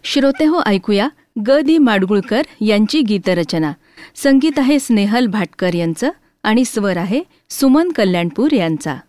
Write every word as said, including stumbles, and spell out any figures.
श्रोते हो, ऐकूया ग दी माडगुळकर यांची गीतरचना. संगीत आहे स्नेहल भाटकर यांचं आणि स्वर आहे सुमन कल्याणपूर यांचा.